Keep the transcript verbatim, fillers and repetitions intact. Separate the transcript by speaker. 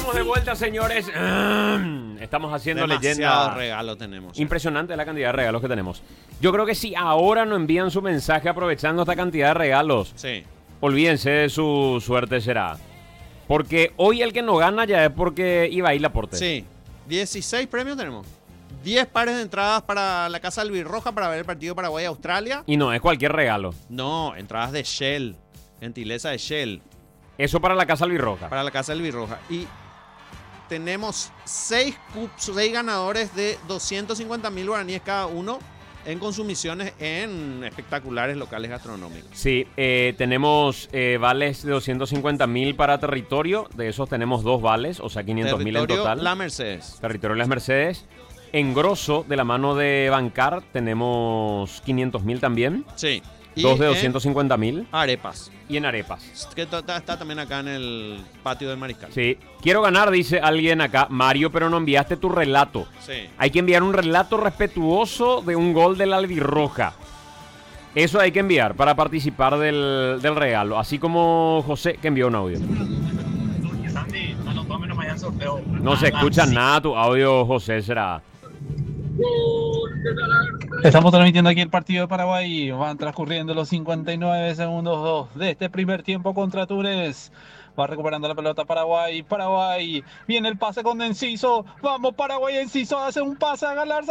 Speaker 1: Estamos de vuelta, señores. Estamos haciendo
Speaker 2: Demasiados
Speaker 1: leyenda.
Speaker 2: regalos tenemos.
Speaker 1: Impresionante la cantidad de regalos que tenemos. Yo creo que si ahora no envían su mensaje aprovechando esta cantidad de regalos,
Speaker 2: Sí.
Speaker 1: olvídense de su suerte será. Porque hoy el que no gana ya es porque iba a ir Laporte.
Speaker 2: Sí. dieciséis premios tenemos. diez pares de entradas para la Casa Albirroja para ver el partido Paraguay-Australia.
Speaker 1: Y no es cualquier regalo.
Speaker 2: No, entradas de Shell. Gentileza de Shell.
Speaker 1: Eso para la Casa Albirroja.
Speaker 2: Para la Casa Albirroja. Y tenemos seis, seis ganadores de doscientos cincuenta mil guaraníes cada uno en consumiciones en espectaculares locales gastronómicos.
Speaker 1: Sí, eh, tenemos eh, vales de doscientos cincuenta mil para territorio. De esos tenemos dos vales, o sea, quinientos mil en
Speaker 2: Territorio
Speaker 1: total.
Speaker 2: La Mercedes.
Speaker 1: Territorio Las Mercedes. En grosso, de la mano de Bancar, tenemos quinientos mil también.
Speaker 2: Sí. Y
Speaker 1: Dos de
Speaker 2: en
Speaker 1: doscientos cincuenta mil.
Speaker 2: Arepas.
Speaker 1: Y en arepas.
Speaker 2: Que está, está también acá en el patio del Mariscal.
Speaker 1: Sí. Quiero ganar, dice alguien acá. Mario, pero no enviaste tu relato.
Speaker 2: Sí.
Speaker 1: Hay que enviar un relato respetuoso de un gol de la Albirroja. Eso hay que enviar para participar del, del regalo. Así como José, que envió un audio. No se escucha nada tu audio, José, será.
Speaker 3: Estamos transmitiendo aquí el partido de Paraguay. Van transcurriendo los cincuenta y nueve segundos dos de este primer tiempo contra Túnez. Va recuperando la pelota Paraguay. Paraguay. Viene el pase con Enciso. Vamos, Paraguay. Enciso hace un pase a Galarza.